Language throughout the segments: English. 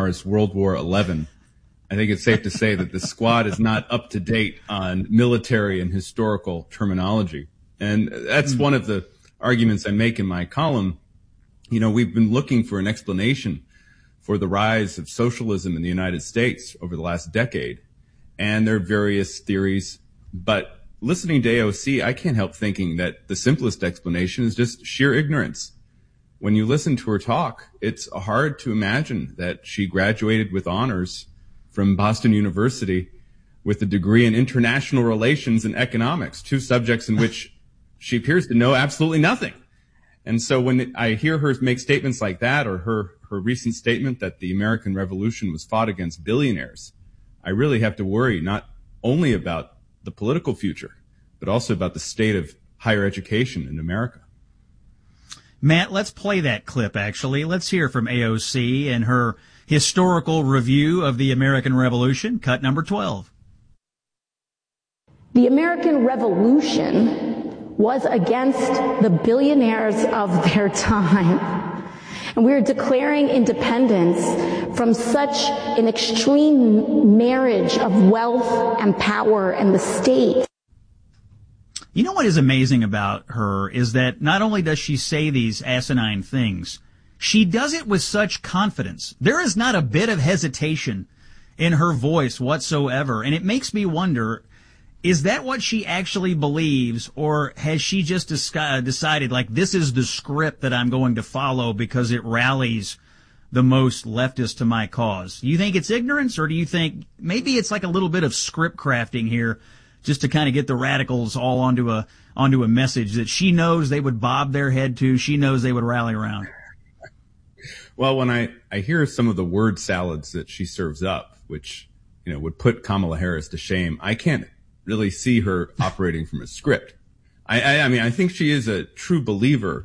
Aznamar's World War XI, I think it's safe to say that the squad is not up to date on military and historical terminology. And that's one of the arguments I make in my column. You know, we've been looking for an explanation for the rise of socialism in the United States over the last decade. And there are various theories, but listening to AOC, I can't help thinking that the simplest explanation is just sheer ignorance. When you listen to her talk, it's hard to imagine that she graduated with honors from Boston University with a degree in international relations and economics, two subjects in which she appears to know absolutely nothing. And so when I hear her make statements like that, or her recent statement that the American Revolution was fought against billionaires, I really have to worry not only about the political future, but also about the state of higher education in America. Matt, let's play that clip, actually. Let's hear from AOC and her historical review of the American Revolution, cut number 12. The American Revolution was against the billionaires of their time. And we are declaring independence from such an extreme marriage of wealth and power and the state. You know what is amazing about her is that not only does she say these asinine things, she does it with such confidence. There is not a bit of hesitation in her voice whatsoever. And it makes me wonder, is that what she actually believes, or has she just decided, like, this is the script that I'm going to follow because it rallies the most leftist to my cause? Do you think it's ignorance, or do you think maybe it's like a little bit of script crafting here just to kind of get the radicals all onto a message that she knows they would bob their head to, she knows they would rally around? Well, when I hear some of the word salads that she serves up, which, you know, would put Kamala Harris to shame, I can't really see her operating from a script. I mean, I think she is a true believer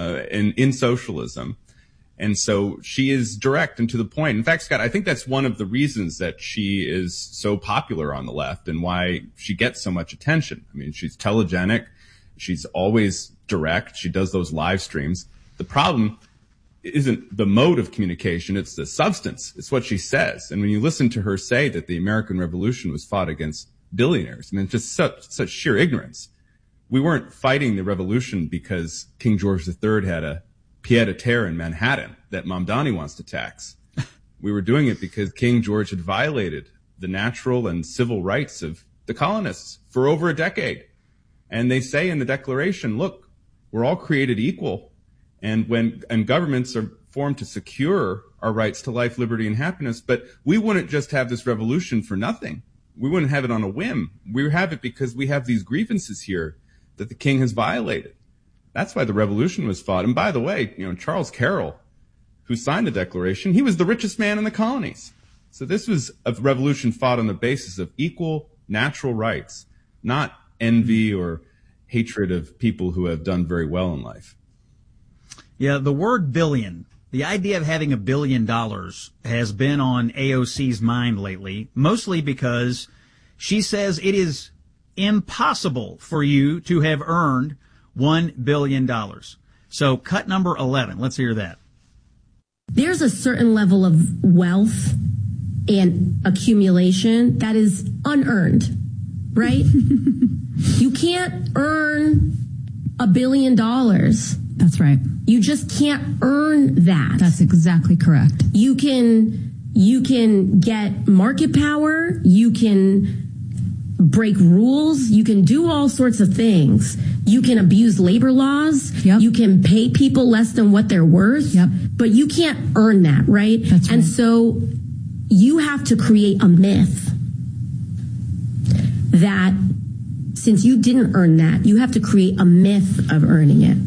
in socialism. And so she is direct and to the point. In fact, Scott, I think that's one of the reasons that she is so popular on the left and why she gets so much attention. I mean, she's telegenic. She's always direct. She does those live streams. The problem isn't the mode of communication. It's the substance. It's what she says. And when you listen to her say that the American Revolution was fought against billionaires, I mean, just such sheer ignorance. We weren't fighting the revolution because King George III had a pied-à-terre in Manhattan that Mamdani wants to tax. We were doing it because King George had violated the natural and civil rights of the colonists for over a decade. And they say in the Declaration, look, we're all created equal. And governments are formed to secure our rights to life, liberty, and happiness. But we wouldn't just have this revolution for nothing. We wouldn't have it on a whim. We have it because we have these grievances here that the king has violated. That's why the revolution was fought. And by the way, you know, Charles Carroll, who signed the Declaration, he was the richest man in the colonies. So this was a revolution fought on the basis of equal natural rights, not envy or hatred of people who have done very well in life. Yeah, the word billion, the idea of having $1 billion has been on AOC's mind lately, mostly because she says it is impossible for you to have earned $1 billion. So cut number 11. Let's hear that. There's a certain level of wealth and accumulation that is unearned, right? You can't earn $1 billion. That's right. You just can't earn that. That's exactly correct. You can get market power. You can break rules. You can do all sorts of things. You can abuse labor laws. Yep. You can pay people less than what they're worth. Yep. But you can't earn that, right? That's right. And so you have to create a myth that since you didn't earn that, you have to create a myth of earning it.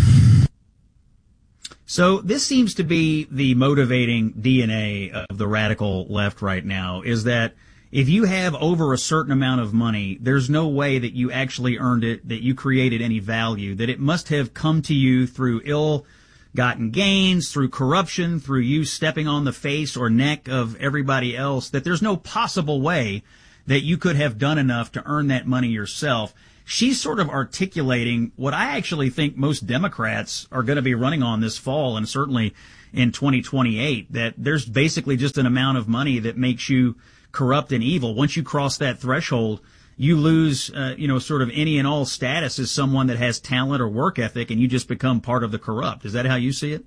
So this seems to be the motivating DNA of the radical left right now, is that if you have over a certain amount of money, there's no way that you actually earned it, that you created any value, that it must have come to you through ill-gotten gains, through corruption, through you stepping on the face or neck of everybody else, that there's no possible way that you could have done enough to earn that money yourself. She's sort of articulating what I actually think most Democrats are going to be running on this fall, and certainly in 2028, that there's basically just an amount of money that makes you corrupt and evil. Once you cross that threshold, you lose, sort of any and all status as someone that has talent or work ethic, and you just become part of the corrupt. Is that how you see it?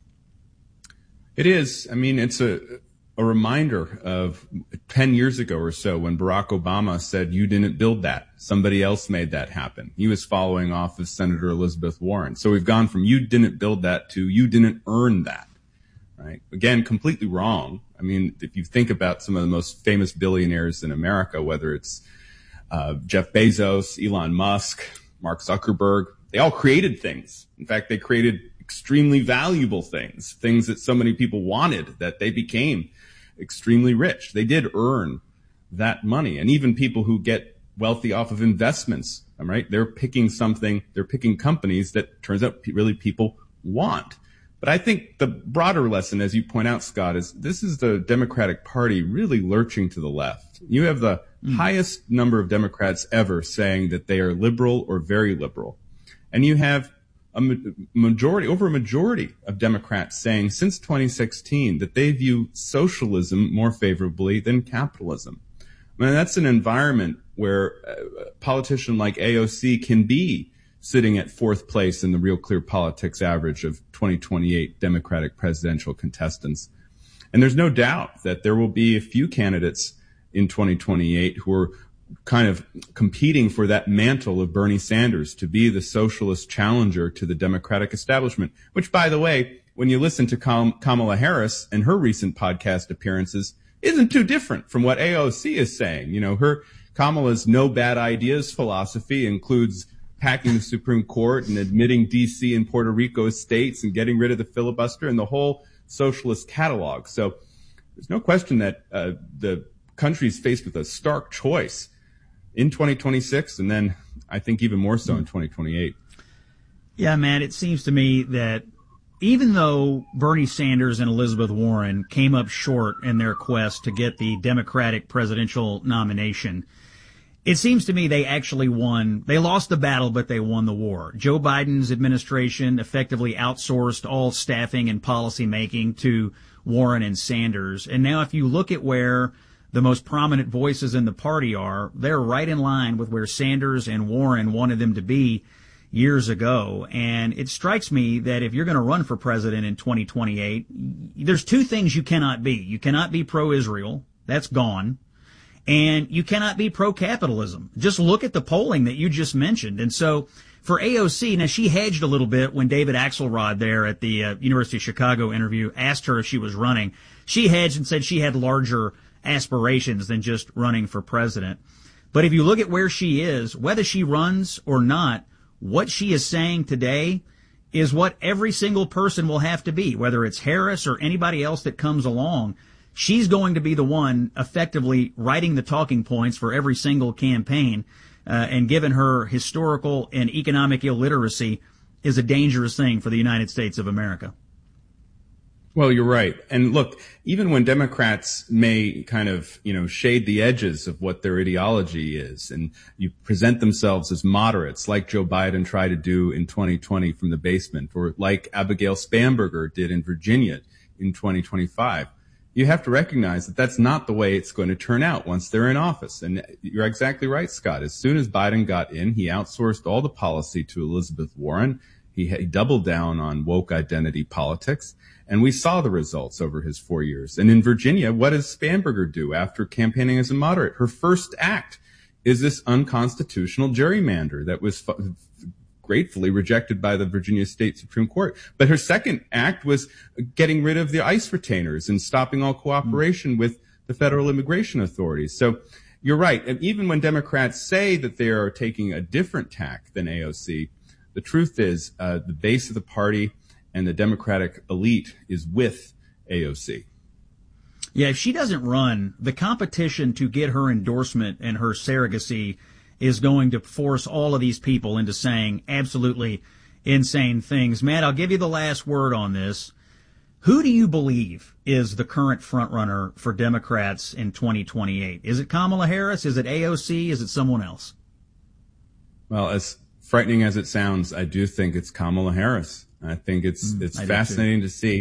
It is. I mean, it's a reminder of 10 years ago or so when Barack Obama said, "You didn't build that. Somebody else made that happen." He was following off of Senator Elizabeth Warren. So we've gone from "you didn't build that" to "you didn't earn that." Right? Again, completely wrong. I mean, if you think about some of the most famous billionaires in America, whether it's Jeff Bezos, Elon Musk, Mark Zuckerberg, they all created things. In fact, they created extremely valuable things that so many people wanted that they became extremely rich. They did earn that money. And even people who get wealthy off of investments, right? They're picking companies that turns out really people want. But I think the broader lesson, as you point out, Scott, is this is the Democratic Party really lurching to the left. You have the highest number of Democrats ever saying that they are liberal or very liberal. And you have over a majority of Democrats saying since 2016 that they view socialism more favorably than capitalism. I mean, that's an environment where a politician like AOC can be sitting at fourth place in the Real Clear Politics average of 2028 Democratic presidential contestants. And there's no doubt that there will be a few candidates in 2028 who are kind of competing for that mantle of Bernie Sanders to be the socialist challenger to the Democratic establishment, which, by the way, when you listen to Kamala Harris and her recent podcast appearances, isn't too different from what AOC is saying. You know, Kamala's no bad ideas philosophy includes packing the Supreme Court and admitting D.C. and Puerto Rico as states and getting rid of the filibuster and the whole socialist catalog. So there's no question that the country is faced with a stark choice in 2026, and then I think even more so in 2028. Yeah, man, it seems to me that even though Bernie Sanders and Elizabeth Warren came up short in their quest to get the Democratic presidential nomination, it seems to me they actually won. They lost the battle, but they won the war. Joe Biden's administration effectively outsourced all staffing and policy making to Warren and Sanders. And now if you look at where the most prominent voices in the party are, they're right in line with where Sanders and Warren wanted them to be years ago. And it strikes me that if you're going to run for president in 2028, there's two things you cannot be. You cannot be pro-Israel. That's gone. And you cannot be pro-capitalism. Just look at the polling that you just mentioned. And so for AOC, now she hedged a little bit when David Axelrod there at the University of Chicago interview asked her if she was running. She hedged and said she had larger aspirations than just running for president. But if you look at where she is, whether she runs or not, what she is saying today is what every single person will have to be, whether it's Harris or anybody else that comes along. She's going to be the one effectively writing the talking points for every single campaign, and given her historical and economic illiteracy is a dangerous thing for the United States of America. Well, you're right. And look, even when Democrats may kind of, shade the edges of what their ideology is and you present themselves as moderates like Joe Biden tried to do in 2020 from the basement, or like Abigail Spanberger did in Virginia in 2025, you have to recognize that that's not the way it's going to turn out once they're in office. And you're exactly right, Scott. As soon as Biden got in, he outsourced all the policy to Elizabeth Warren. He doubled down on woke identity politics. And we saw the results over his 4 years. And in Virginia, what does Spanberger do after campaigning as a moderate? Her first act is this unconstitutional gerrymander that was gratefully rejected by the Virginia State Supreme Court. But her second act was getting rid of the ICE retainers and stopping all cooperation with the federal immigration authorities. So you're right. And even when Democrats say that they are taking a different tack than AOC, the truth is the base of the party and the Democratic elite is with AOC. Yeah, if she doesn't run, the competition to get her endorsement and her surrogacy is going to force all of these people into saying absolutely insane things. Matt, I'll give you the last word on this. Who do you believe is the current frontrunner for Democrats in 2028? Is it Kamala Harris? Is it AOC? Is it someone else? Well, as frightening as it sounds, I do think it's Kamala Harris. I think it's fascinating to see. And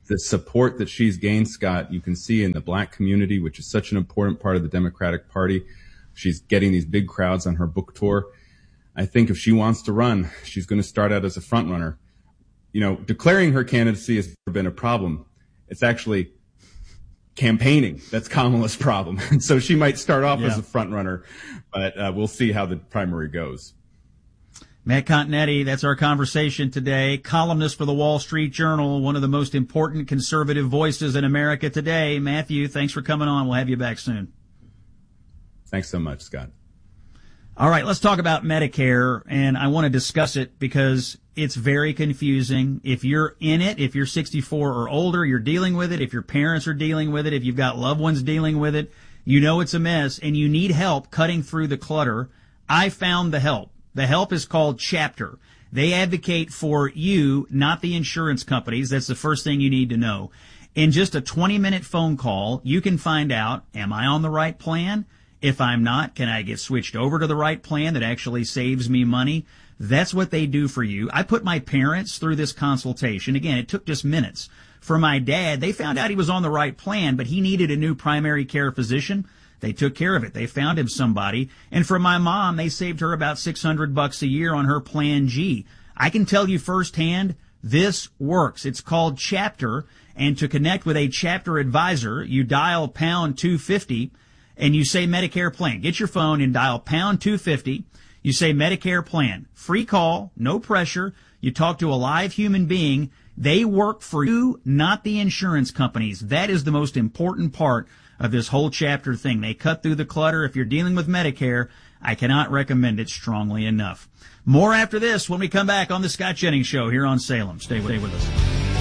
the support that she's gained, Scott, you can see in the black community, which is such an important part of the Democratic Party. She's getting these big crowds on her book tour. I think if she wants to run, she's going to start out as a front runner. You know, declaring her candidacy has never been a problem. It's actually campaigning that's Kamala's problem. And so she might start off as a front runner, but we'll see how the primary goes. Matt Continetti, that's our conversation today. Columnist for the Wall Street Journal, one of the most important conservative voices in America today. Matthew, thanks for coming on. We'll have you back soon. Thanks so much, Scott. All right, let's talk about Medicare, and I want to discuss it because it's very confusing. If you're in it, if you're 64 or older, you're dealing with it. If your parents are dealing with it, if you've got loved ones dealing with it, you know it's a mess, and you need help cutting through the clutter. I found the help. The help is called Chapter. They advocate for you, not the insurance companies. That's the first thing you need to know. In just a 20-minute phone call, you can find out, am I on the right plan? If I'm not, can I get switched over to the right plan that actually saves me money? That's what they do for you. I put my parents through this consultation. Again, it took just minutes. For my dad, they found out he was on the right plan, but he needed a new primary care physician. They took care of it. They found him somebody. And for my mom, they saved her about $600 a year on her Plan G. I can tell you firsthand, this works. It's called Chapter. And to connect with a Chapter advisor, you dial pound 250 and you say Medicare plan. Get your phone and dial pound 250. You say Medicare plan. Free call, no pressure. You talk to a live human being. They work for you, not the insurance companies. That is the most important part of this whole Chapter thing. They cut through the clutter. If you're dealing with Medicare, I cannot recommend it strongly enough. More after this when we come back on the Scott Jennings Show here on Salem. Stay with us.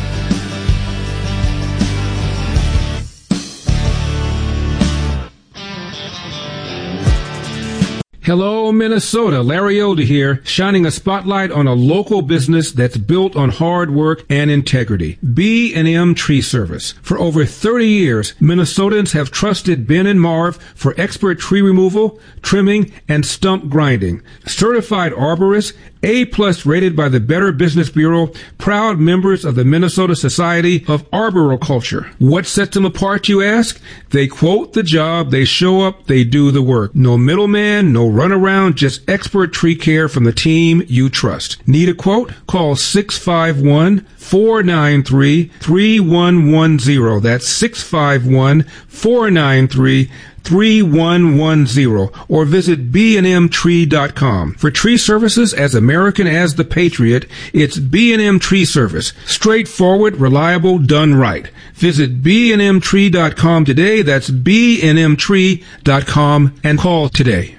Hello, Minnesota. Larry Elder here, shining a spotlight on a local business that's built on hard work and integrity. B&M Tree Service. For over 30 years, Minnesotans have trusted Ben and Marv for expert tree removal, trimming, and stump grinding. Certified arborists, A+ rated by the Better Business Bureau, proud members of the Minnesota Society of Arboriculture. What sets them apart, you ask? They quote the job, they show up, they do the work. No middleman, no runaround, just expert tree care from the team you trust. Need a quote? Call 651-493-3110. That's 651-493-3110, or visit bnmtree.com. For tree services as American as the Patriot, it's B&M Tree Service. Straightforward, reliable, done right. Visit bnmtree.com today. That's bnmtree.com, and call today.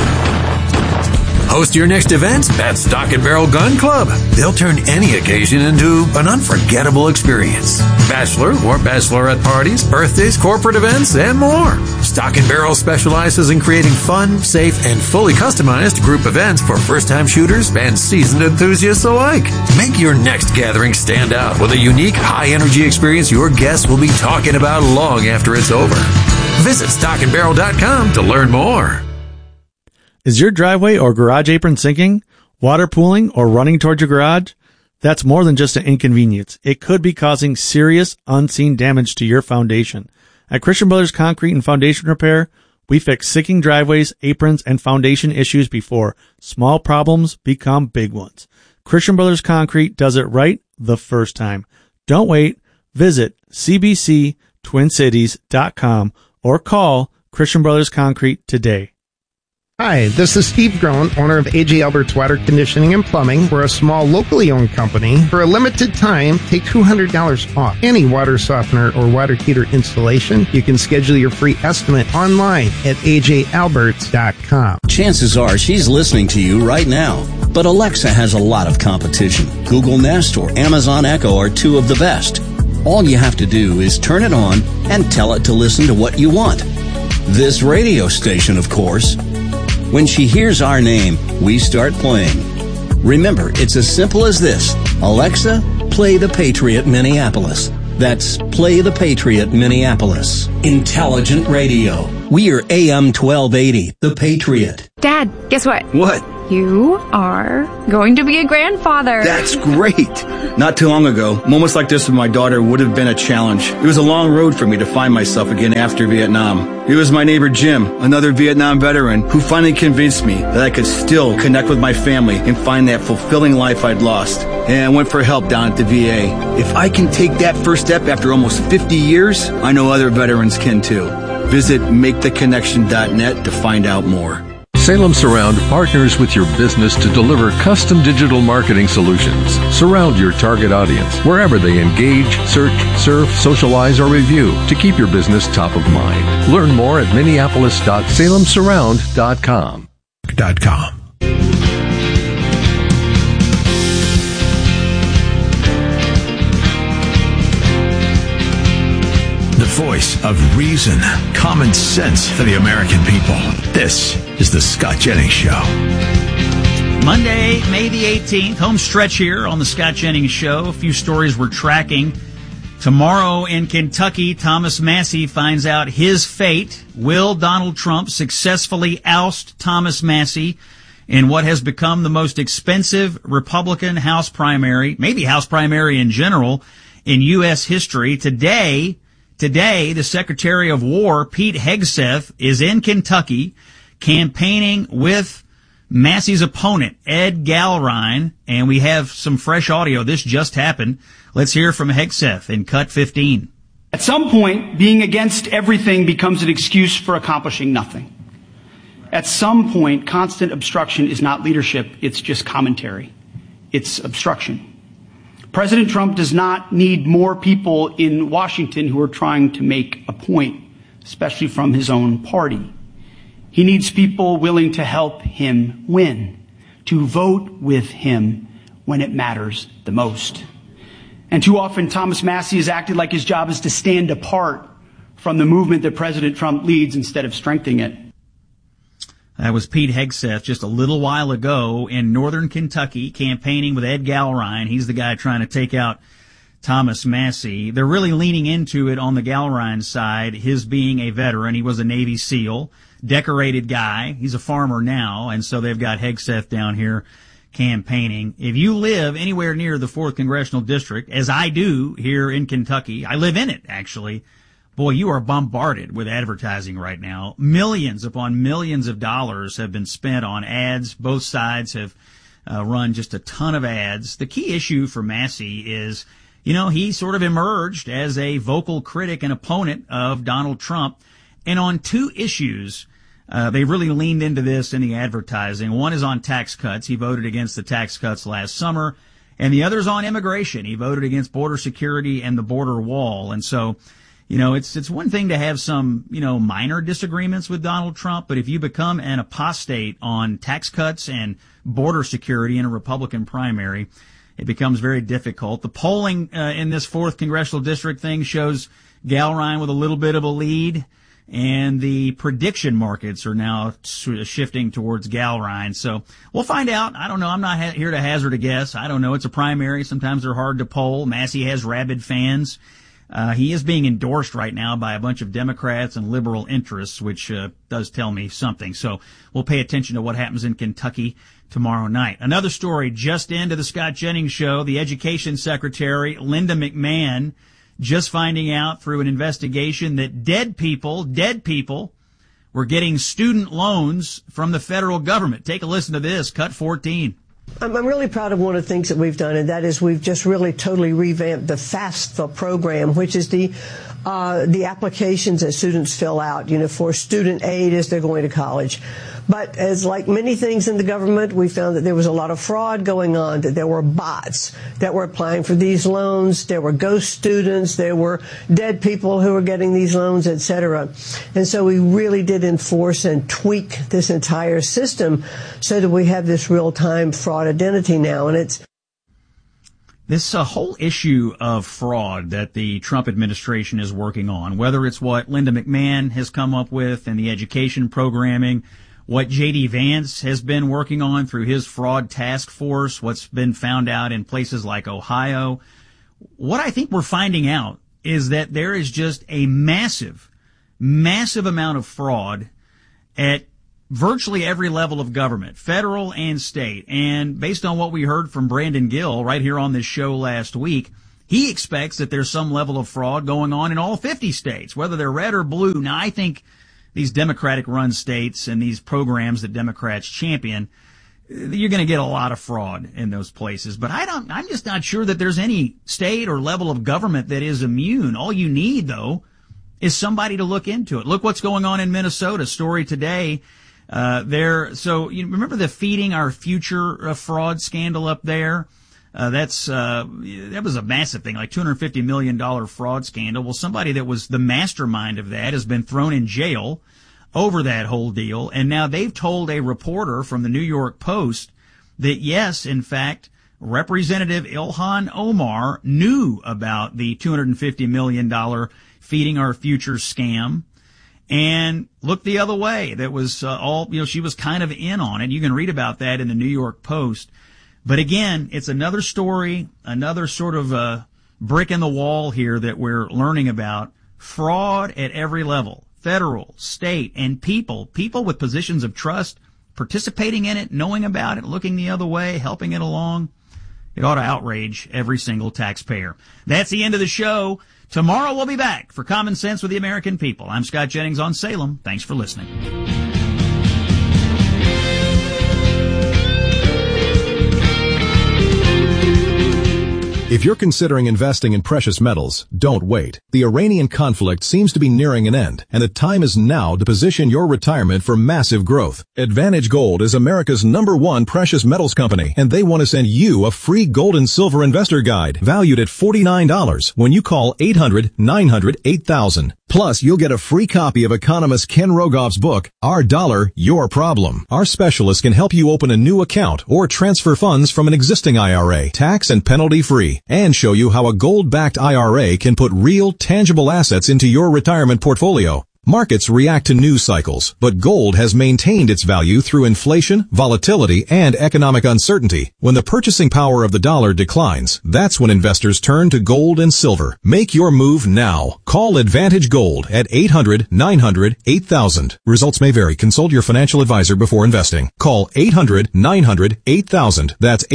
Host your next event at Stock and Barrel Gun Club. They'll turn any occasion into an unforgettable experience. Bachelor or bachelorette parties, birthdays, corporate events, and more. Stock and Barrel specializes in creating fun, safe, and fully customized group events for first-time shooters and seasoned enthusiasts alike. Make your next gathering stand out with a unique, high-energy experience your guests will be talking about long after it's over. Visit stockandbarrel.com to learn more. Is your driveway or garage apron sinking, water pooling, or running towards your garage? That's more than just an inconvenience. It could be causing serious, unseen damage to your foundation. At Christian Brothers Concrete and Foundation Repair, we fix sinking driveways, aprons, and foundation issues before small problems become big ones. Christian Brothers Concrete does it right the first time. Don't wait. Visit cbctwincities.com or call Christian Brothers Concrete today. Hi, this is Steve Groen, owner of A.J. Albert's Water Conditioning and Plumbing. We're a small, locally owned company. For a limited time, take $200 off any water softener or water heater installation. You can schedule your free estimate online at ajalberts.com. Chances are she's listening to you right now. But Alexa has a lot of competition. Google Nest or Amazon Echo are two of the best. All you have to do is turn it on and tell it to listen to what you want. This radio station, of course. When she hears our name, we start playing. Remember, it's as simple as this. Alexa, play The Patriot Minneapolis. That's Play The Patriot Minneapolis. Intelligent radio. We are AM 1280, The Patriot. Dad, guess what? What? You are going to be a grandfather. That's great. Not too long ago, moments like this with my daughter would have been a challenge. It was a long road for me to find myself again after Vietnam. It was my neighbor Jim, another Vietnam veteran, who finally convinced me that I could still connect with my family and find that fulfilling life I'd lost. And I went for help down at the VA. If I can take that first step after almost 50 years, I know other veterans can too. Visit MakeTheConnection.net to find out more. Salem Surround partners with your business to deliver custom digital marketing solutions. Surround your target audience wherever they engage, search, surf, socialize, or review to keep your business top of mind. Learn more at minneapolis.salemsurround.com. The voice of reason, common sense for the American people. This is the Scott Jennings Show. Monday, May the 18th, home stretch here on the Scott Jennings Show. A few stories we're tracking. Tomorrow in Kentucky, Thomas Massie finds out his fate. Will Donald Trump successfully oust Thomas Massie in what has become the most expensive Republican House primary, maybe House primary in general, in U.S. history? Today, the Secretary of War, Pete Hegseth, is in Kentucky campaigning with Massie's opponent, Ed Gallrein, and we have some fresh audio. This just happened. Let's hear from Hegseth in Cut 15. At some point, being against everything becomes an excuse for accomplishing nothing. At some point, constant obstruction is not leadership, it's just commentary. It's obstruction. President Trump does not need more people in Washington who are trying to make a point, especially from his own party. He needs people willing to help him win, to vote with him when it matters the most. And too often, Thomas Massie has acted like his job is to stand apart from the movement that President Trump leads instead of strengthening it. That was Pete Hegseth just a little while ago in northern Kentucky campaigning with Ed Gallrein. He's the guy trying to take out Thomas Massie. They're really leaning into it on the Gallrein side, his being a veteran. He was a Navy SEAL, decorated guy. He's a farmer now, and so they've got Hegseth down here campaigning. If you live anywhere near the 4th Congressional District, as I do here in Kentucky, I live in it, actually. Boy, you are bombarded with advertising right now. Millions upon millions of dollars have been spent on ads. Both sides have run just a ton of ads. The key issue for Massie is, he sort of emerged as a vocal critic and opponent of Donald Trump. And on two issues, they really leaned into this in the advertising. One is on tax cuts. He voted against the tax cuts last summer. And the other is on immigration. He voted against border security and the border wall. And so, it's one thing to have some, minor disagreements with Donald Trump, but if you become an apostate on tax cuts and border security in a Republican primary, it becomes very difficult. The polling in this 4th Congressional District thing shows Gallrein with a little bit of a lead, and the prediction markets are now shifting towards Gallrein. So we'll find out. I don't know. I'm not here to hazard a guess. I don't know. It's a primary. Sometimes they're hard to poll. Massie has rabid fans. He is being endorsed right now by a bunch of Democrats and liberal interests, which does tell me something. So we'll pay attention to what happens in Kentucky tomorrow night. Another story just into the Scott Jennings Show. The Education Secretary, Linda McMahon, just finding out through an investigation that dead people were getting student loans from the federal government. Take a listen to this, Cut 14. I'm really proud of one of the things that we've done, and that is we've just really totally revamped the FAFSA program, which is the applications that students fill out, for student aid as they're going to college. But as like many things in the government, we found that there was a lot of fraud going on, that there were bots that were applying for these loans, there were ghost students, there were dead people who were getting these loans, etc. And so we really did enforce and tweak this entire system so that we have this real-time fraud identity now. And it's this whole issue of fraud that the Trump administration is working on, whether it's what Linda McMahon has come up with in the education programming, what J.D. Vance has been working on through his fraud task force, what's been found out in places like Ohio. What I think we're finding out is that there is just a massive amount of fraud at virtually every level of government, federal and state. And based on what we heard from Brandon Gill right here on this show last week, he expects that there's some level of fraud going on in all 50 states, whether they're red or blue. Now, I think these Democratic-run states and these programs that Democrats champion, you're going to get a lot of fraud in those places. But I'm just not sure that there's any state or level of government that is immune. All you need, though, is somebody to look into it. Look what's going on in Minnesota. Story today. So you remember the Feeding Our Future fraud scandal up there? That was a massive thing, like $250 million fraud scandal. Well, somebody that was the mastermind of that has been thrown in jail over that whole deal. And now they've told a reporter from the New York Post that yes, in fact, Representative Ilhan Omar knew about the $250 million Feeding Our Future scam and looked the other way. That was she was kind of in on it. You can read about that in the New York Post. But again, it's another story, another sort of brick in the wall here that we're learning about. Fraud at every level, federal, state, and people with positions of trust participating in it, knowing about it, looking the other way, helping it along. It ought to outrage every single taxpayer. That's the end of the show. Tomorrow we'll be back for Common Sense with the American People. I'm Scott Jennings on Salem. Thanks for listening. If you're considering investing in precious metals, don't wait. The Iranian conflict seems to be nearing an end, and the time is now to position your retirement for massive growth. Advantage Gold is America's #1 precious metals company, and they want to send you a free gold and silver investor guide valued at $49 when you call 800-900-8000. Plus, you'll get a free copy of economist Ken Rogoff's book, Our Dollar, Your Problem. Our specialists can help you open a new account or transfer funds from an existing IRA, tax and penalty free, and show you how a gold-backed IRA can put real, tangible assets into your retirement portfolio. Markets react to news cycles, but gold has maintained its value through inflation, volatility, and economic uncertainty. When the purchasing power of the dollar declines, that's when investors turn to gold and silver. Make your move now. Call Advantage Gold at 800-900-8000. Results may vary. Consult your financial advisor before investing. Call 800-900-8000. That's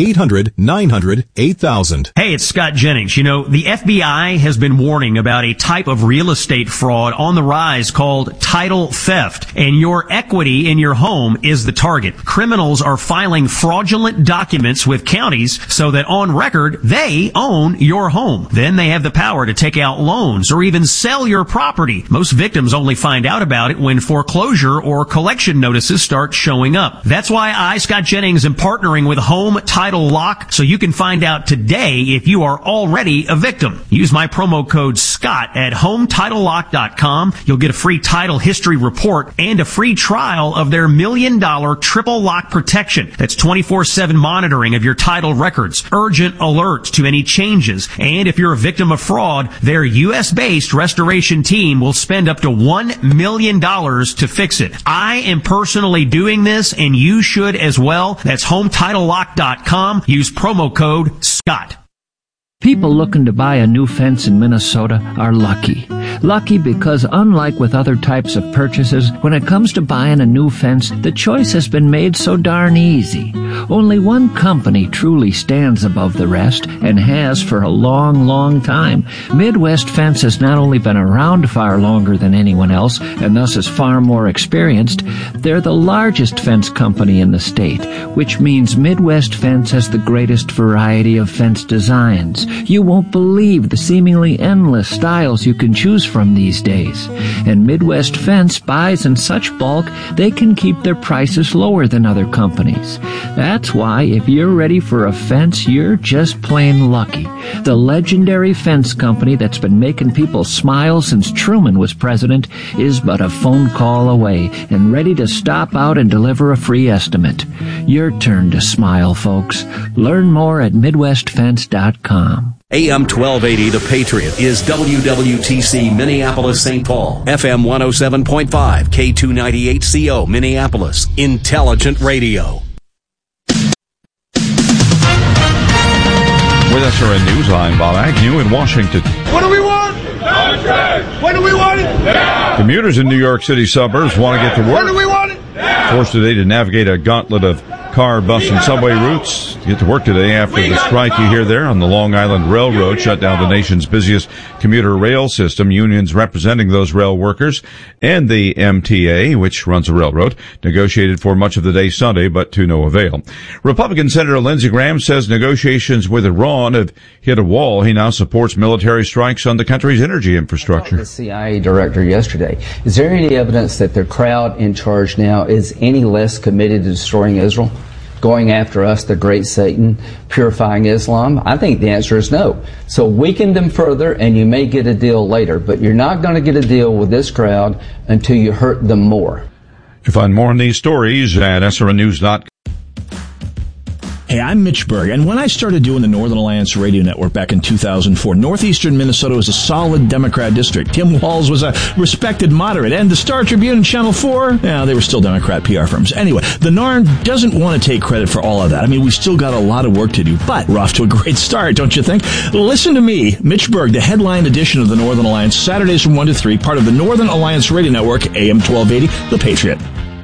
800-900-8000. Hey, it's Scott Jennings. You know, the FBI has been warning about a type of real estate fraud on the rise called title theft, and your equity in your home is the target. Criminals are filing fraudulent documents with counties so that on record they own your home. Then they have the power to take out loans or even sell your property. Most victims only find out about it when foreclosure or collection notices start showing up. That's why I, Scott Jennings, am partnering with Home Title Lock so you can find out today if you are already a victim. Use my promo code SCOTT at HomeTitleLock.com. You'll get a free title history report and a free trial of their $1 million triple lock protection. That's 24/7 monitoring of your title records, urgent alerts to any changes, and if you're a victim of fraud, their U.S.-based restoration team will spend up to $1 million to fix it. I am personally doing this, and you should as well. That's HomeTitleLock.com. Use promo code SCOTT. People looking to buy a new fence in Minnesota are lucky. Lucky because unlike with other types of purchases, when it comes to buying a new fence, the choice has been made so darn easy. Only one company truly stands above the rest and has for a long, long time. Midwest Fence has not only been around far longer than anyone else and thus is far more experienced, they're the largest fence company in the state, which means Midwest Fence has the greatest variety of fence designs. You won't believe the seemingly endless styles you can choose from these days. And Midwest Fence buys in such bulk, they can keep their prices lower than other companies. That's why if you're ready for a fence, you're just plain lucky. The legendary fence company that's been making people smile since Truman was president is but a phone call away and ready to stop out and deliver a free estimate. Your turn to smile, folks. Learn more at MidwestFence.com. AM 1280 The Patriot is WWTC Minneapolis St. Paul, FM 107.5 K298CO Minneapolis, intelligent radio. With SRN News, I'm Bob Agnew in Washington. What do we want? When do we want it? Now. Commuters in New York City suburbs want to get to work. When do we want it? Now. forced today to navigate a gauntlet of car, bus, and subway routes to get to work today after the strike you hear there on the Long Island Railroad shut down the nation's busiest commuter rail system. Unions representing those rail workers and the MTA, which runs the railroad, negotiated for much of the day Sunday, but to no avail. Republican Senator Lindsey Graham says negotiations with Iran have hit a wall. He now supports military strikes on the country's energy infrastructure. The CIA director yesterday. Is there any evidence that the crowd in charge now is any less committed to destroying Israel, going after us, the great Satan, purifying Islam? I think the answer is no. So weaken them further and you may get a deal later, but you're not going to get a deal with this crowd until you hurt them more. You find more on these stories at SRNnews.com. Hey, I'm Mitch Berg, and when I started doing the Northern Alliance Radio Network back in 2004, northeastern Minnesota was a solid Democrat district. Tim Walz was a respected moderate, and the Star Tribune and Channel 4, they were still Democrat PR firms. Anyway, the NARN doesn't want to take credit for all of that. I mean, we've still got a lot of work to do, but we're off to a great start, don't you think? Listen to me, Mitch Berg, the headline edition of the Northern Alliance, Saturdays from 1 to 3, part of the Northern Alliance Radio Network, AM 1280, The Patriot.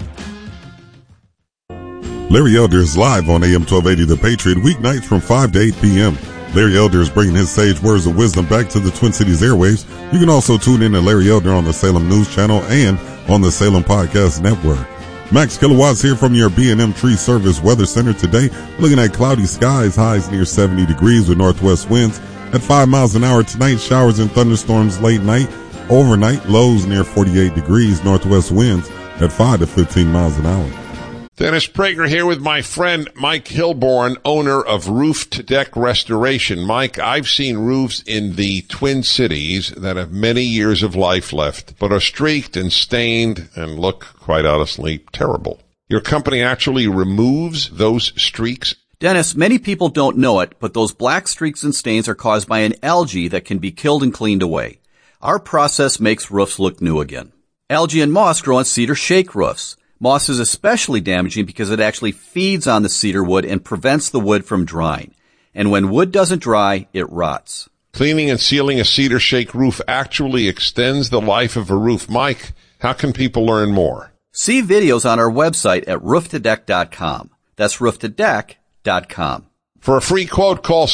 Larry Elder is live on AM 1280 The Patriot, weeknights from 5 to 8 p.m. Larry Elder is bringing his sage words of wisdom back to the Twin Cities airwaves. You can also tune in to Larry Elder on the Salem News Channel and on the Salem Podcast Network. Max Kilowatts here from your B&M Tree Service Weather Center today. Looking at cloudy skies, highs near 70 degrees with northwest winds at 5 miles an hour tonight. Showers and thunderstorms late night. Overnight, lows near 48 degrees, northwest winds at 5 to 15 miles an hour. Dennis Prager here with my friend Mike Hilborn, owner of Roof to Deck Restoration. Mike, I've seen roofs in the Twin Cities that have many years of life left, but are streaked and stained and look, quite honestly, terrible. Your company actually removes those streaks? Dennis, many people don't know it, but those black streaks and stains are caused by an algae that can be killed and cleaned away. Our process makes roofs look new again. Algae and moss grow on cedar shake roofs. Moss is especially damaging because it actually feeds on the cedar wood and prevents the wood from drying. And when wood doesn't dry, it rots. Cleaning and sealing a cedar shake roof actually extends the life of a roof. Mike, how can people learn more? See videos on our website at rooftodeck.com. That's rooftodeck.com. For a free quote, call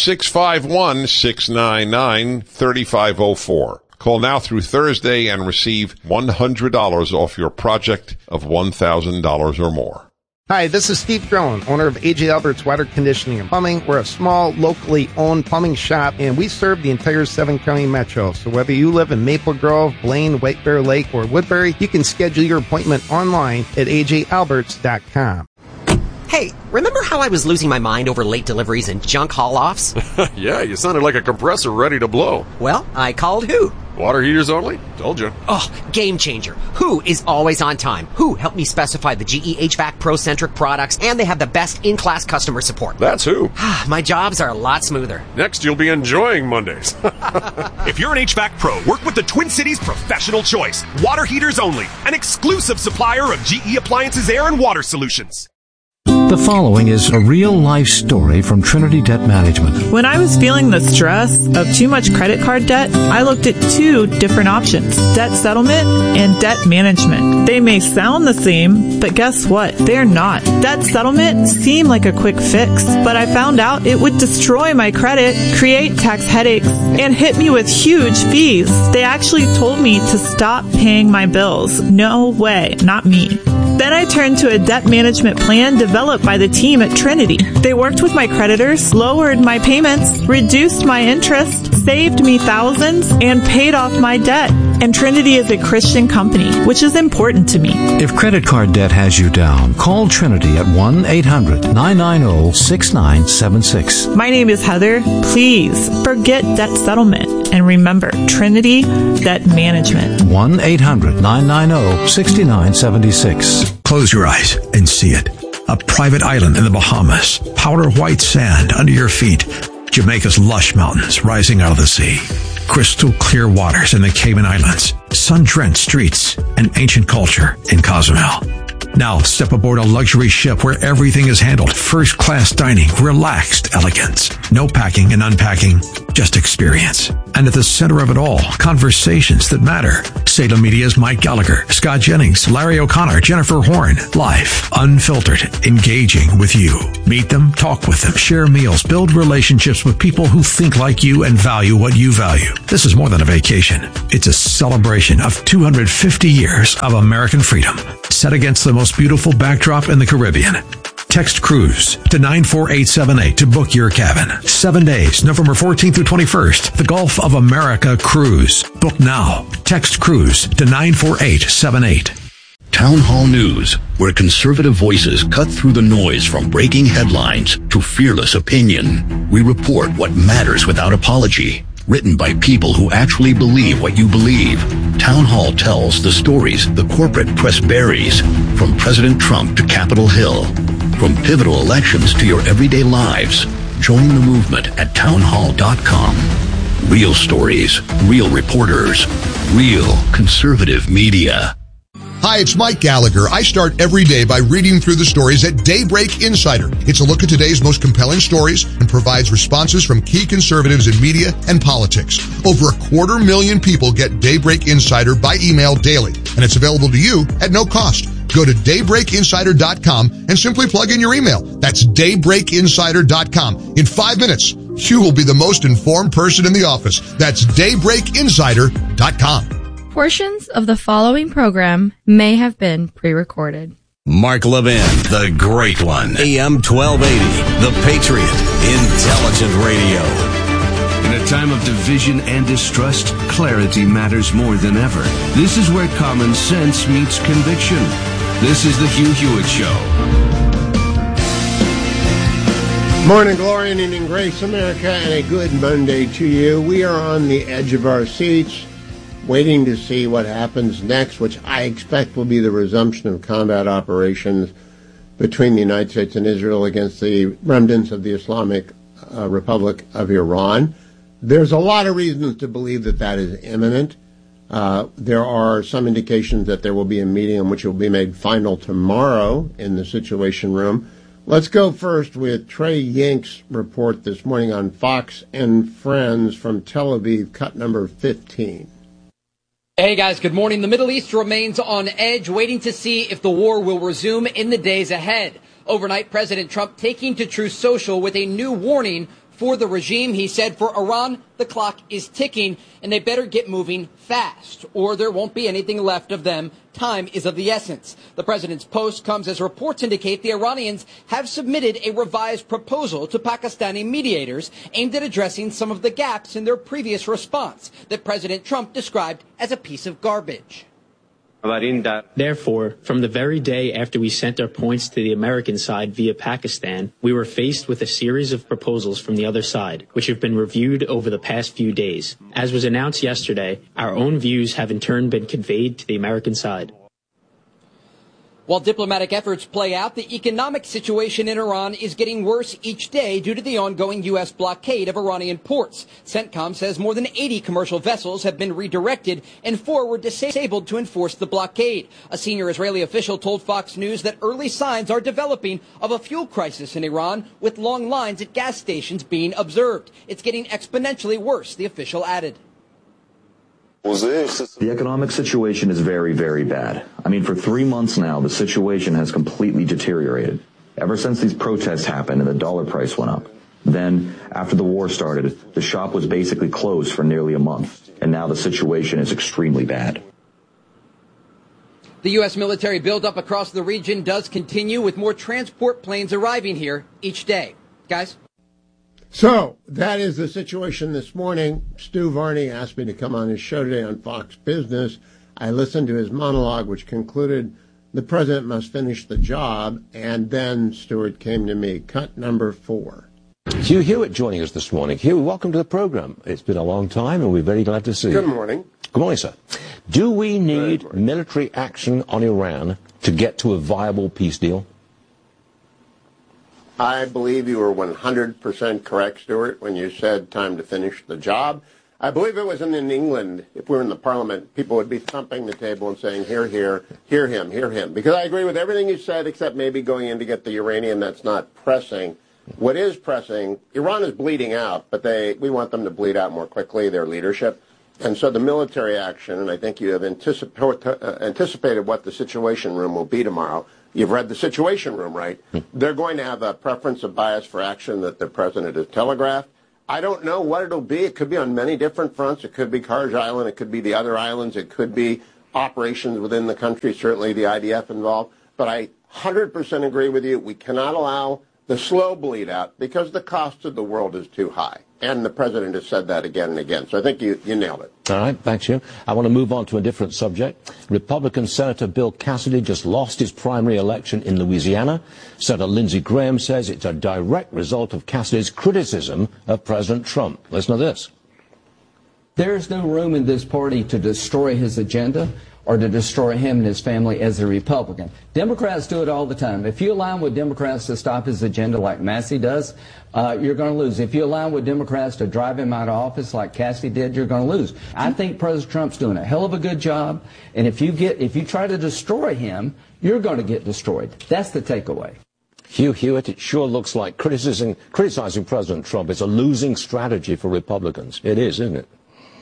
651-699-3504. Call now through Thursday and receive $100 off your project of $1,000 or more. Hi, this is Steve Drone, owner of A.J. Albert's Water Conditioning and Plumbing. We're a small, locally owned plumbing shop, and we serve the entire 7-county metro. So whether you live in Maple Grove, Blaine, White Bear Lake, or Woodbury, you can schedule your appointment online at ajalberts.com. Hey, remember how I was losing my mind over late deliveries and junk haul-offs? Yeah, you sounded like a compressor ready to blow. Well, I called Who. Water heaters only? Told you. Oh, game changer. Who is always on time. Who helped me specify the GE HVAC Pro-centric products, and they have the best in-class customer support. That's Who. My jobs are a lot smoother. Next, you'll be enjoying Mondays. If you're an HVAC pro, work with the Twin Cities Professional Choice. Water heaters only. An exclusive supplier of GE Appliances Air and Water Solutions. The following is a real-life story from Trinity Debt Management. When I was feeling the stress of too much credit card debt, I looked at 2 different options, debt settlement and debt management. They may sound the same, but guess what? They're not. Debt settlement seemed like a quick fix, but I found out it would destroy my credit, create tax headaches, and hit me with huge fees. They actually told me to stop paying my bills. No way, not me. Then I turned to a debt management plan developed by the team at Trinity. They worked with my creditors, lowered my payments, reduced my interest, saved me thousands, and paid off my debt. And Trinity is a Christian company, which is important to me. If credit card debt has you down, call Trinity at 1-800-990-6976. My name is Heather. Please forget debt settlement. And remember, Trinity Debt Management. 1-800-990-6976. Close your eyes and see it. A private island in the Bahamas. Powder white sand under your feet. Jamaica's lush mountains rising out of the sea. Crystal clear waters in the Cayman Islands. Sun-drenched streets and ancient culture in Cozumel. Now step aboard a luxury ship where everything is handled. First-class dining, relaxed elegance. No packing and unpacking, just experience. And at the center of it all, conversations that matter. Salem Media's Mike Gallagher, Scott Jennings, Larry O'Connor, Jennifer Horn. Life, unfiltered, engaging with you. Meet them, talk with them, share meals, build relationships with people who think like you and value what you value. This is more than a vacation. It's a celebration of 250 years of American freedom, set against the most beautiful backdrop in the Caribbean. Text cruise to 94878 to book your cabin. 7 days, November 14th through 21st. The Gulf of America Cruise. Book now. Text cruise to 94878. Town Hall News, where conservative voices cut through the noise from breaking headlines to fearless opinion. We report what matters without apology. Written by people who actually believe what you believe. Town Hall tells the stories the corporate press buries, from President Trump to Capitol Hill, from pivotal elections to your everyday lives. Join the movement at townhall.com. Real stories, real reporters, real conservative media. Hi, it's Mike Gallagher. I start every day by reading through the stories at Daybreak Insider. It's a look at today's most compelling stories and provides responses from key conservatives in media and politics. Over 250,000 people get Daybreak Insider by email daily, and it's available to you at no cost. Go to daybreakinsider.com and simply plug in your email. That's daybreakinsider.com. In 5 minutes, you will be the most informed person in the office. That's daybreakinsider.com. Portions of the following program may have been pre-recorded. Mark Levin, the great one. AM 1280, The Patriot, intelligent radio. In a time of division and distrust, clarity matters more than ever. This is where common sense meets conviction. This is the Hugh Hewitt Show. Morning, glory and evening grace, America, and a good Monday to you. We are on the edge of our seats, waiting to see what happens next, which I expect will be the resumption of combat operations between the United States and Israel against the remnants of the Islamic Republic of Iran. There's a lot of reasons to believe that that is imminent. There are some indications that there will be a meeting in which it will be made final tomorrow in the Situation Room. Let's go first with Trey Yink's report this morning on Fox and Friends from Tel Aviv, cut number 15. Hey guys, good morning. The Middle East remains on edge, waiting to see if the war will resume in the days ahead. Overnight, President Trump taking to Truth Social with a new warning for the regime. He said for Iran, the clock is ticking and they better get moving fast or there won't be anything left of them. Time is of the essence. The president's post comes as reports indicate the Iranians have submitted a revised proposal to Pakistani mediators aimed at addressing some of the gaps in their previous response that President Trump described as a piece of garbage. Therefore, from the very day after we sent our points to the American side via Pakistan, we were faced with a series of proposals from the other side, which have been reviewed over the past few days. As was announced yesterday, our own views have in turn been conveyed to the American side. While diplomatic efforts play out, the economic situation in Iran is getting worse each day due to the ongoing U.S. blockade of Iranian ports. CENTCOM says more than 80 commercial vessels have been redirected and 4 were disabled to enforce the blockade. A senior Israeli official told Fox News that early signs are developing of a fuel crisis in Iran, with long lines at gas stations being observed. It's getting exponentially worse, the official added. The economic situation is very, very bad. I mean, for 3 months now, the situation has completely deteriorated. Ever since these protests happened and the dollar price went up. Then, after the war started, the shop was basically closed for nearly a month. And now the situation is extremely bad. The U.S. military buildup across the region does continue, with more transport planes arriving here each day. Guys? So, that is the situation this morning. Stu Varney asked me to come on his show today on Fox Business. I listened to his monologue, which concluded, the president must finish the job, and then Stewart came to me. Cut number 4. Hugh Hewitt joining us this morning. Hugh, welcome to the program. It's been a long time, and we're very glad to see you. Good morning. Good morning, sir. Do we need military action on Iran to get to a viable peace deal? I believe you were 100% correct, Stuart, when you said time to finish the job. I believe it was in England, if we were in the parliament, people would be thumping the table and saying, hear him. Because I agree with everything you said, except maybe going in to get the uranium. That's not pressing. What is pressing, Iran is bleeding out, but we want them to bleed out more quickly, their leadership. And so the military action, and I think you have anticipated what the Situation Room will be tomorrow. You've read the Situation Room, right? They're going to have a preference of bias for action that the president has telegraphed. I don't know what it'll be. It could be on many different fronts. It could be Karj Island. It could be the other islands. It could be operations within the country, certainly the IDF involved. But I 100% agree with you. We cannot allow the slow bleed out because the cost to the world is too high. And the president has said that again and again. So I think you nailed it. All right, thanks, you. I want to move on to a different subject. Republican Senator Bill Cassidy just lost his primary election in Louisiana. Senator Lindsey Graham says it's a direct result of Cassidy's criticism of President Trump. Listen to this. There's no room in this party to destroy his agenda or to destroy him and his family as a Republican. Democrats do it all the time. If you align with Democrats to stop his agenda like Massey does, you're going to lose. If you align with Democrats to drive him out of office like Cassidy did, you're going to lose. I think President Trump's doing a hell of a good job, and if you try to destroy him, you're going to get destroyed. That's the takeaway. Hugh Hewitt, it sure looks like criticizing President Trump is a losing strategy for Republicans. It is, isn't it?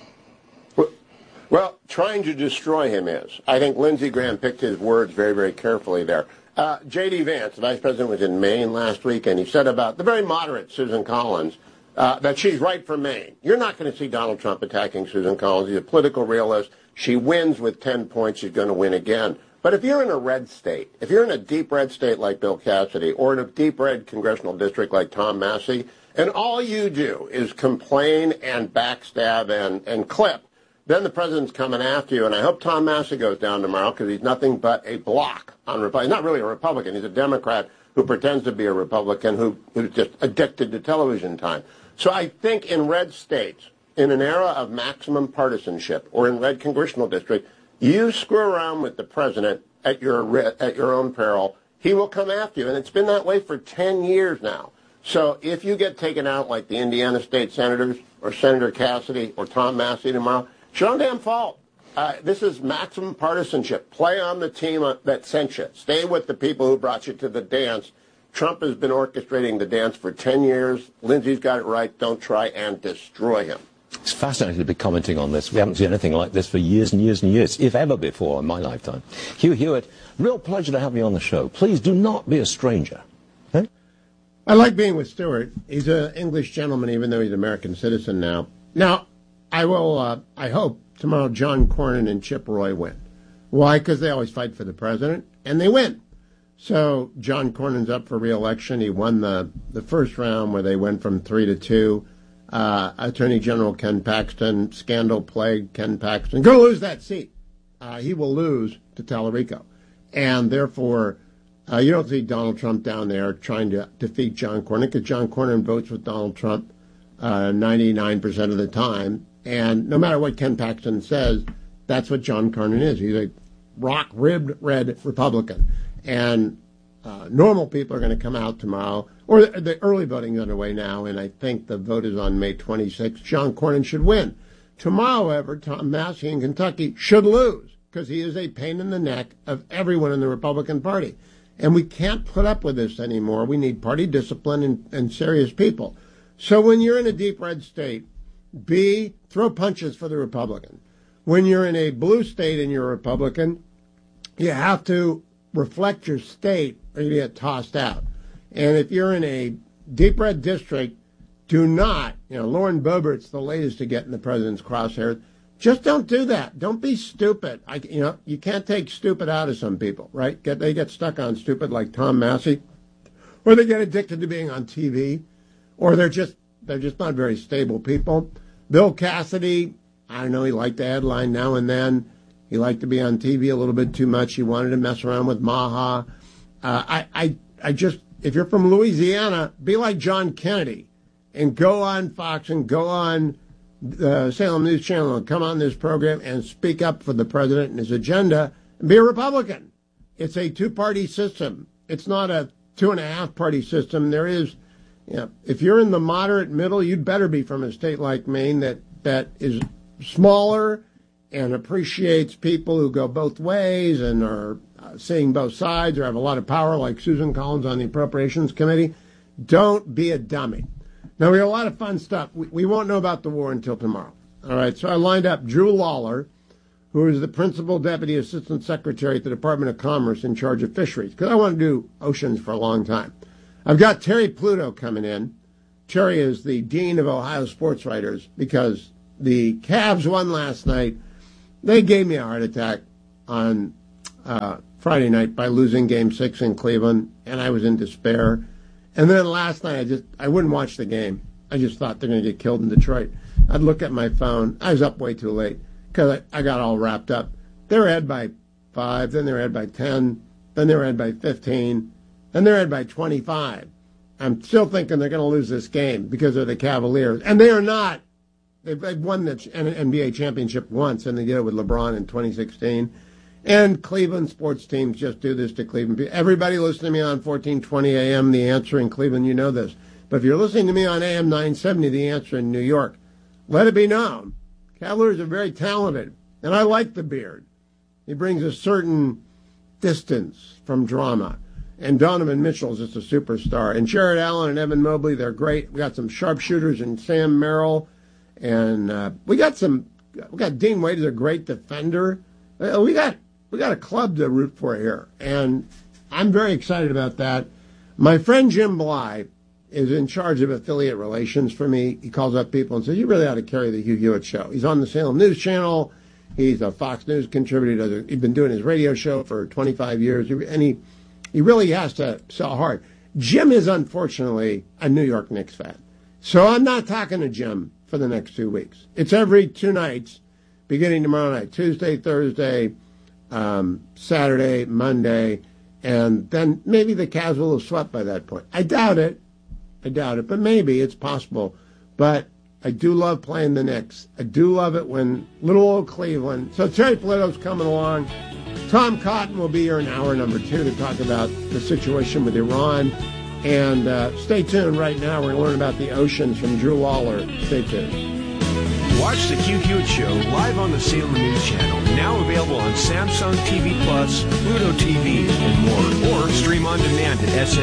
Well, trying to destroy him is. I think Lindsey Graham picked his words very, very carefully there. J.D. Vance, the vice president, was in Maine last week, and he said about the very moderate Susan Collins that she's right for Maine. You're not going to see Donald Trump attacking Susan Collins. He's a political realist. She wins with 10 points. She's going to win again. But if you're in a red state, if you're in a deep red state like Bill Cassidy, or in a deep red congressional district like Tom Massey, and all you do is complain and backstab and clip, then the president's coming after you, and I hope Tom Massey goes down tomorrow because he's nothing but a block on Republicans. He's not really a Republican. He's a Democrat who pretends to be a Republican who's just addicted to television time. So I think in red states, in an era of maximum partisanship, or in red congressional district, you screw around with the president at your own peril, he will come after you. And it's been that way for 10 years now. So if you get taken out like the Indiana state senators or Senator Cassidy or Tom Massey tomorrow, it's your own damn fault. This is maximum partisanship. Play on the team that sent you. Stay with the people who brought you to the dance. Trump has been orchestrating the dance for 10 years. Lindsey's got it right. Don't try and destroy him. It's fascinating to be commenting on this. We haven't seen anything like this for years and years and years, if ever before in my lifetime. Hugh Hewitt, real pleasure to have you on the show. Please do not be a stranger. Okay? I like being with Stuart. He's an English gentleman, even though he's an American citizen now. Now, I will, I hope, tomorrow John Cornyn and Chip Roy win. Why? Because they always fight for the president, and they win. So John Cornyn's up for re-election. He won the first round where they went from 3-2. Attorney General Ken Paxton, scandal-plagued Ken Paxton, going to lose that seat. He will lose to Tallarico. And therefore, you don't see Donald Trump down there trying to defeat John Cornyn, because John Cornyn votes with Donald Trump 99% of the time. And no matter what Ken Paxton says, that's what John Cornyn is. He's a rock-ribbed red Republican. And normal people are going to come out tomorrow, or the early voting is underway now, and I think the vote is on May 26th. John Cornyn should win. Tomorrow, however, Tom Massey in Kentucky should lose, because he is a pain in the neck of everyone in the Republican Party. And we can't put up with this anymore. We need party discipline and serious people. So when you're in a deep red state, throw punches for the Republican. When you're in a blue state and you're a Republican, you have to reflect your state or you get tossed out. And if you're in a deep red district, do not, Lauren Boebert's the latest to get in the president's crosshairs. Just don't do that. Don't be stupid. You can't take stupid out of some people, right? They get stuck on stupid like Tom Massey, or they get addicted to being on TV, or they're just not very stable people. Bill Cassidy, I don't know, he liked the headline now and then. He liked to be on TV a little bit too much. He wanted to mess around with Maha. If you're from Louisiana, be like John Kennedy and go on Fox and go on the Salem News Channel and come on this program and speak up for the president and his agenda and be a Republican. It's a two-party system. It's not a 2.5-party system. There is, if you're in the moderate middle, you'd better be from a state like Maine that that is smaller and appreciates people who go both ways and are seeing both sides or have a lot of power, like Susan Collins on the Appropriations Committee. Don't be a dummy. Now, we have a lot of fun stuff. We won't know about the war until tomorrow. All right, so I lined up Drew Lawler, who is the Principal Deputy Assistant Secretary at the Department of Commerce in charge of fisheries, because I want to do oceans for a long time. I've got Terry Pluto coming in. Terry is the Dean of Ohio Sports Writers, because the Cavs won last night. They gave me a heart attack on Friday night by losing Game 6 in Cleveland, and I was in despair. And then last night, I wouldn't watch the game. I just thought they're going to get killed in Detroit. I'd look at my phone. I was up way too late because I got all wrapped up. They were ahead by 5, then they were ahead by 10, then they were ahead by 15, then they were ahead by 25. I'm still thinking they're going to lose this game because of the Cavaliers. And they are not. They've won the NBA championship once, and they did it with LeBron in 2016. And Cleveland sports teams just do this to Cleveland. Everybody listening to me on 1420 AM, The Answer in Cleveland, you know this. But if you're listening to me on AM 970, The Answer in New York, let it be known. Cavaliers are very talented, and I like the beard. He brings a certain distance from drama. And Donovan Mitchell is just a superstar. And Jared Allen and Evan Mobley, they're great. We got some sharpshooters in Sam Merrill. And we got Dean Wade is a great defender. We got a club to root for here, and I'm very excited about that. My friend Jim Bly is in charge of affiliate relations for me. He calls up people and says, "You really ought to carry the Hugh Hewitt Show." He's on the Salem News Channel. He's a Fox News contributor. He's been doing his radio show for 25 years, and he really has to sell hard. Jim is unfortunately a New York Knicks fan, so I'm not talking to Jim for the next 2 weeks. It's every 2 nights, beginning tomorrow night, Tuesday, Thursday, Saturday, Monday, and then maybe the Cavs will have swept by that point. I doubt it, but maybe it's possible. But I do love playing the Knicks. I do love it when little old Cleveland. So Terry Pluto's coming along. Tom Cotton will be here in hour number 2 to talk about the situation with Iran. And stay tuned right now. We're going to learn about the oceans from Drew Lawler. Stay tuned. Watch the Hugh Hewitt Show live on the Salem News Channel. Now available on Samsung TV Plus, Pluto TV, and more. Or stream on demand at SN.